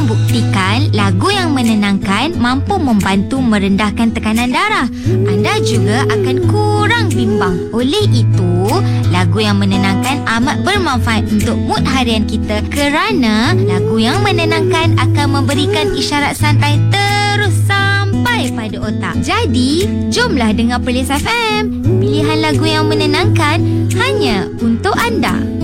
membuktikan lagu yang menenangkan mampu membantu merendahkan tekanan darah. Anda juga akan kurang bimbang. Oleh itu, lagu yang menenangkan amat bermanfaat untuk mood harian kita kerana lagu yang menenangkan akan memberikan isyarat santai terus sampai pada otak. Jadi, jomlah dengar Perlis FM. Pilihan lagu yang menenangkan hanya untuk anda.